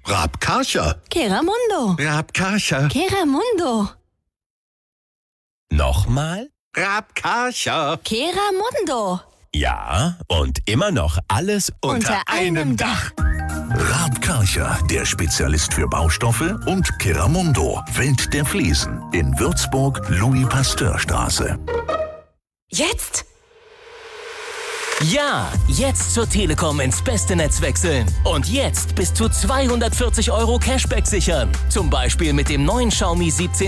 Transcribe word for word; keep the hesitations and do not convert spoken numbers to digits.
Raab Karcher. Keramundo. Raab Karcher. Keramundo. Nochmal? Raab Karcher. Keramundo. Ja, und immer noch alles unter, Unter einem Dach. Raab Karcher, der Spezialist für Baustoffe, und Keramundo, Welt der Fliesen, in Würzburg, Louis-Pasteur-Straße. Jetzt? Ja, jetzt zur Telekom ins beste Netz wechseln. Und jetzt bis zu zweihundertvierzig Euro Cashback sichern. Zum Beispiel mit dem neuen Xiaomi siebzehn